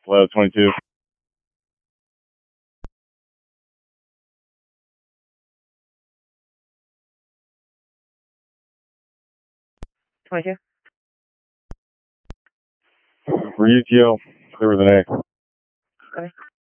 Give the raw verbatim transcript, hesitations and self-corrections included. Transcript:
Hello, twenty-two. twenty-two. For U T O, clear with an A. Okay.